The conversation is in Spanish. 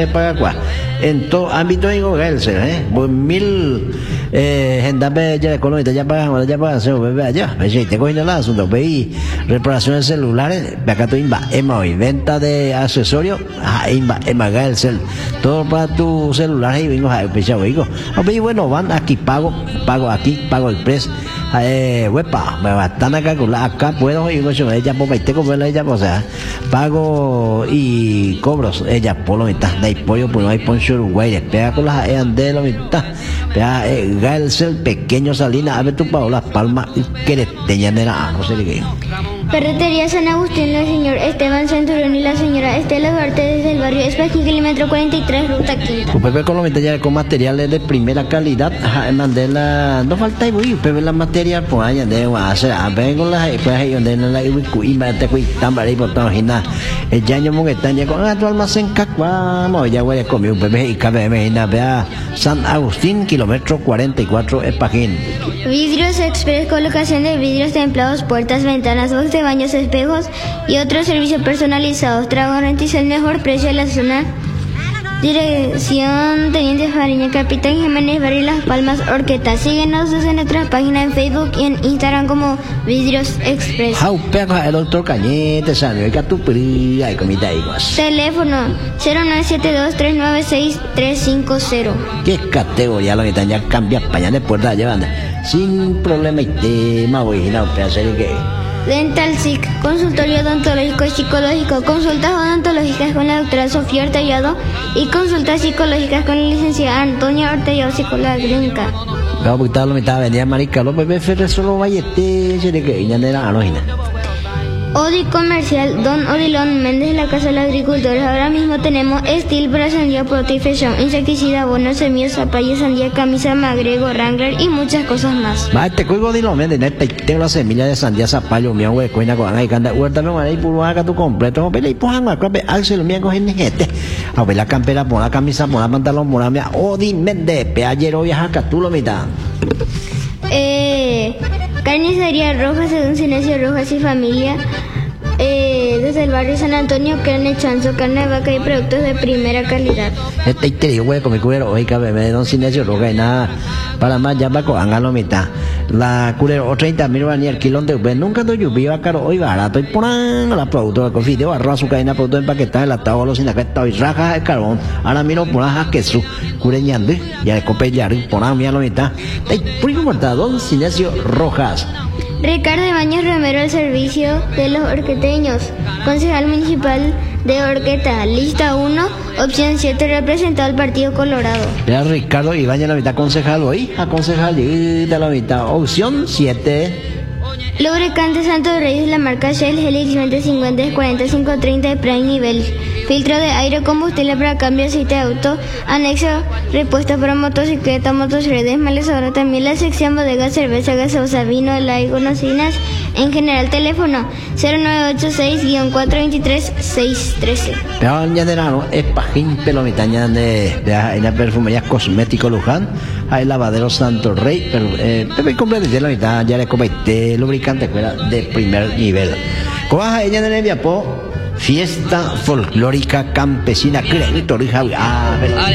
para cuá en todo ámbito de Google, por mil gente ya económica ya pagan se vuelve allá, te cogiendo el asunto, veis reparaciones de celulares, acá tú hoy venta de accesorios, el cel, todo para tu celular y vengo a empezar digo, bueno van aquí pago el precio. Huepa, me bastante acá puedo ir con ella por ella, o sea, pago y cobros ella por lo mitad, de ahí pollo por no hay poncho Uruguay, pega con las de la mitad, pega el pequeño Salina, a ver tu pago las palmas que le tenían de la no sé qué. Ferretería San Agustín, el señor Esteban Centurión y la señora Estela Duarte desde el barrio Espaquín, kilómetro 43, ruta quinta. Usted con lo ya con materiales de primera calidad, Mandela, no falta y usted ve la materia, pues allá de hacer, vengo las, pues ahí donde la y me te cuidan para ir por todo gina, el año que están ya con tu almacén vamos, ya voy a comer un bebé y cabe vea San Agustín, kilómetro 44, Espaquín. Vidrios Express, colocación de vidrios templados, puertas, ventanas, box de baños, espejos y otros servicios personalizados. Garantiza el mejor precio de la zona. Dirección Teniente Fariña, Capitán Jiménez, Barrio Las Palmas, Orqueta. Síguenos desde nuestra página en Facebook y en Instagram como Vidrios Express. El doctor Cañete, Teléfono 0972-396-350. ¿Qué categoría lo que están ya cambia pañales puertas llevando? Sin problema y tema, voy a hacer que Dental SIC, consultorio odontológico y psicológico, consultas odontológicas con la doctora Sofía Ortellado y consultas psicológicas con la licenciada Antonia Ortellado, psicóloga clínica. No, porque estaba mitad venía Maricalo, Pepe Ferrer solo vayete, de que ya no era anógina. Odi Comercial, Don Odilon Méndez, la Casa de los Agricultores. Ahora mismo tenemos Steel para sandía, protección, insecticida, abonos, semillas, zapallas, sandía, camisa, magrego, Wrangler y muchas cosas más. Te cuido Odilon Méndez, tengo la semilla de sandía, zapallo, mi agua de cuina con ahí canta, huerta, no ahí por acá tu completo, no pele y pues anga, clave, alce mi con gente. A ver la campera, pon la camisa, pon la pantalón, pon la mía, Odi Méndez, peallero viaja acá tú lo mitad. Carnicería Rojas, según Sinesio Rojas y familia, desde el barrio San Antonio, carne chanzo, carne de vaca y productos de primera calidad. Yo voy a comer cuero, hoy cabe, me don Sinesio Rojas y nada, para más ya va con angalo mitad. La culero, o 30.000 van y el kilón de Uber, nunca doy lluvia, caro, hoy barato, y ponen la producto de confiteo, arroz, azúcar, cadena, producto empaquetado, el atado, los sinacetados y rajas de carbón. Ahora miro por las que su cureñando, ya de copellar, ponan mi a la mitad. Primo cortado, don Sinesio Rojas. Ricardo Ibáñez Romero, el servicio de los orqueteños, concejal municipal de Orqueta, lista 1, opción 7, representado al Partido Colorado. Ya Ricardo Ibáñez la mitad concejal hoy, a concejal de la mitad, opción 7. Lubricante Santos Reyes, la marca Shell, Helix 2050 4530 de Prime nivel. Filtro de aire, combustible para cambio, aceite de auto, anexo, repuesto para motocicleta, motocicletas, malezadora. También la sección bodega, cerveza, gaseosa, vino, helado y golosinas. En general, teléfono 0986-423-613. Pero ya de verano es pajín pelomitaña de la perfumería cosmético Luján, hay lavadero Santo Rey, pero Pepe completo de la mitad, ya le comete lubricante de primer nivel. Coja ella de Viapó, fiesta folclórica campesina, crédito,